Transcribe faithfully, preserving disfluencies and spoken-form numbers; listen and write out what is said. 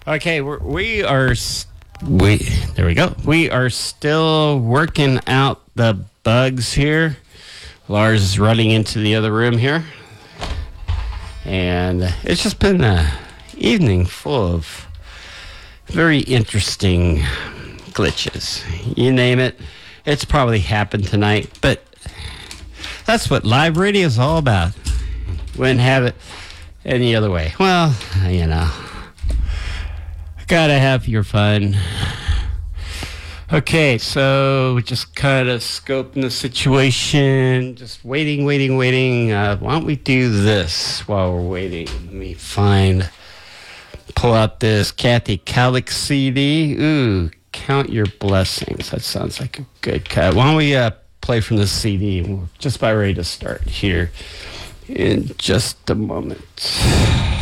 Okay, we're, we are. s- We there we go. We are still working out the bugs here. Lars is running into the other room here, and it's just been a evening full of very interesting glitches. You name it, it's probably happened tonight. But that's what live radio is all about. Wouldn't have it any other way. Well, you know. Gotta have your fun. Okay, so just kind of scoping the situation, just waiting, waiting, waiting. Uh, why don't we do this while we're waiting? Let me find, pull out this Kathy Calic C D. Ooh, Count Your Blessings. That sounds like a good cut. Why don't we uh, play from the C D? We're just about ready to start here in just a moment.